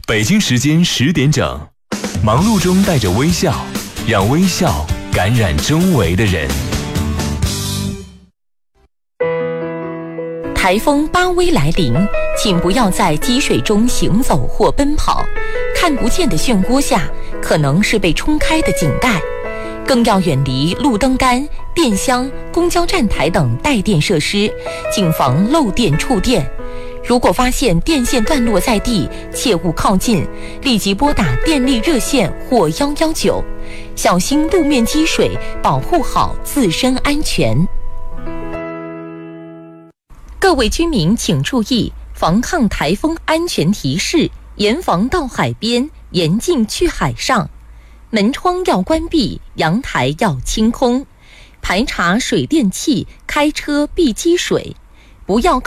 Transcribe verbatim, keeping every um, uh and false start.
北京时间十点整，忙碌中带着微笑，让微笑感染周围的人。 台风巴威来临，请不要在积水中行走或奔跑，看不见的漩涡下可能是被冲开的井盖，更要远离路灯杆、电箱、公交站台等带电设施，谨防漏电触电。如果发现电线断落在地，切勿靠近，立即拨打电力热线或一一九，小心路面积水，保护好自身安全。各位居民请注意，防抗台风安全提示：严防到海边，严禁去海上。门窗要关闭，阳台要清空，排查水电气，开车必积水，不要